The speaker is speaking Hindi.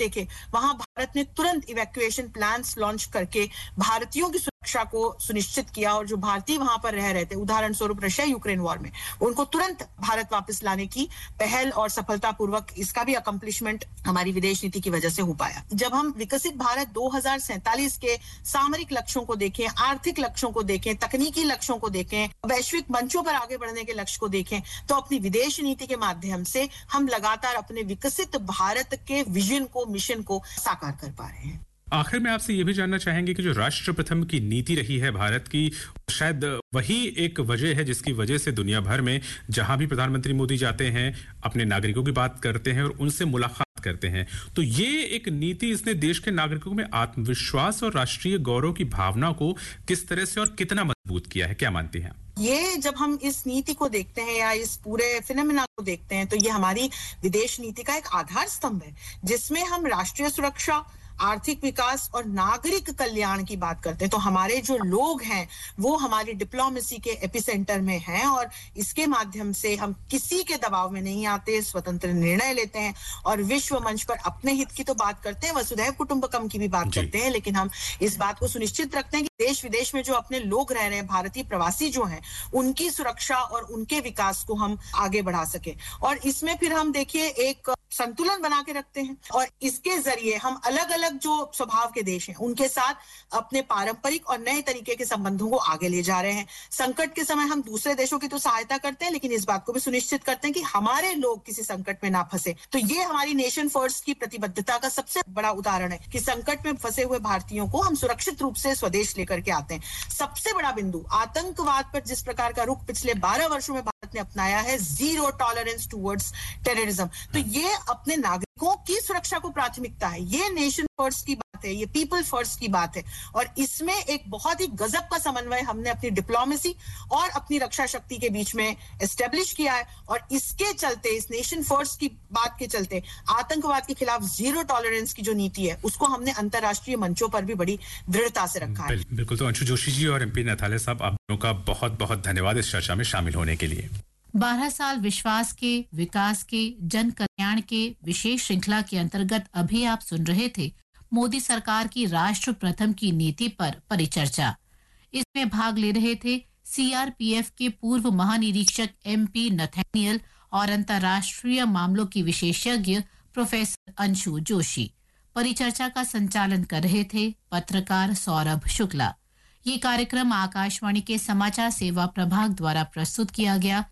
देखें, वहां भारत ने तुरंत इवैक्यूएशन प्लान्स लॉन्च करके भारतीयों की सुरक्षा को सुनिश्चित किया और जो भारतीय वहां पर रह रहे थे, उदाहरण स्वरूप रशिया यूक्रेन वॉर में, उनको तुरंत भारत वापस लाने की पहल और सफलतापूर्वक इसका भी अकम्प्लिशमेंट हमारी विदेश नीति की वजह से हो पाया। जब हम विकसित भारत 2047 के सामरिक लक्ष्यों को देखें, आर्थिक लक्ष्यों को देखें, तकनीकी लक्ष्यों को देखें, वैश्विक मंचों पर आगे बढ़ने के लक्ष्य को देखें, तो अपनी विदेश नीति के माध्यम से हम लगातार अपने विकसित भारत के विजन को, मिशन को साकार कर पा रहे हैं। आखिर में आपसे ये भी जानना चाहेंगे कि जो राष्ट्र प्रथम की नीति रही है भारत की, शायद वही एक वजह है जिसकी वजह से दुनिया भर में जहां भी प्रधानमंत्री मोदी जाते हैं अपने नागरिकों की बात करते हैं और उनसे मुलाकात करते हैं, तो ये एक नीति इसने देश के नागरिकों में आत्मविश्वास और राष्ट्रीय गौरव की भावना को किस तरह से और कितना मजबूत किया है, क्या मानती हैं? ये जब हम इस नीति को देखते हैं या इस पूरे फिनोमेना को देखते हैं, तो ये हमारी विदेश नीति का एक आधार स्तंभ है जिसमें हम राष्ट्रीय सुरक्षा, आर्थिक विकास और नागरिक कल्याण की बात करते हैं। तो हमारे जो लोग हैं वो हमारी डिप्लोमेसी के एपिसेंटर में हैं और इसके माध्यम से हम किसी के दबाव में नहीं आते, स्वतंत्र निर्णय लेते हैं और विश्व मंच पर अपने हित की तो बात करते हैं, वसुधैव कुटुंबकम की भी बात करते हैं, लेकिन हम इस बात को सुनिश्चित रखते हैं कि देश विदेश में जो अपने लोग रह रहे हैं, भारतीय प्रवासी जो हैं, उनकी सुरक्षा और उनके विकास को हम आगे बढ़ा सके। और इसमें फिर हम देखिए एक संतुलन बना के रखते हैं और इसके जरिए हम अलग अलग जो स्वभाव के देश हैं उनके साथ अपने पारंपरिक और नए तरीके के संबंधों को आगे ले जा रहे हैं। संकट के समय हम दूसरे देशों की तो सहायता करते हैं, लेकिन इस बात को भी सुनिश्चित करते हैं कि हमारे लोग किसी संकट में ना फंसे। तो ये हमारी नेशन फर्स्ट की प्रतिबद्धता का सबसे बड़ा उदाहरण है कि संकट में फंसे हुए भारतीयों को हम सुरक्षित रूप से स्वदेश लेकर के आते हैं। सबसे बड़ा बिंदु आतंकवाद पर जिस प्रकार का रुख पिछले 12 वर्षों में भारत ने अपनाया है, जीरो टॉलरेंस टुवर्ड्स टेररिज्म, तो ये अपने नागरिकों की सुरक्षा को प्राथमिकता है। ये नेशन फर्स्ट की बात है, ये पीपल फर्स्ट की बात है और इसमें एक बहुत ही गजब का समन्वय हमने अपनी डिप्लोमेसी और अपनी रक्षा शक्ति के बीच में एस्टेब्लिश किया है और इसके चलते, इस नेशन फर्स्ट की बात के चलते, आतंकवाद के खिलाफ जीरो टॉलरेंस की जो नीति है उसको हमने अंतर्राष्ट्रीय मंचों पर भी बड़ी दृढ़ता से रखा है। बिल्कुल। तो अंशु जोशी जी और एमपी नथाले साहब, आप दोनों का बहुत बहुत धन्यवाद इस चर्चा में शामिल होने के लिए। 12 साल विश्वास के, विकास के, जन कल्याण के विशेष श्रृंखला के अंतर्गत अभी आप सुन रहे थे मोदी सरकार की राष्ट्र प्रथम की नीति पर परिचर्चा। इसमें भाग ले रहे थे सीआरपीएफ के पूर्व महानिरीक्षक एमपी नथानियल और अंतर्राष्ट्रीय मामलों की विशेषज्ञ प्रोफेसर अंशु जोशी। परिचर्चा का संचालन कर रहे थे पत्रकार सौरभ शुक्ला। ये कार्यक्रम आकाशवाणी के समाचार सेवा प्रभाग द्वारा प्रस्तुत किया गया।